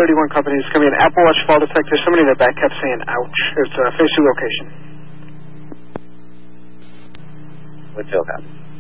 31 company. It's going to be an Apple Watch fall detector. Somebody in the back kept saying, ouch. It's a phase 2 location. Whitfield happens.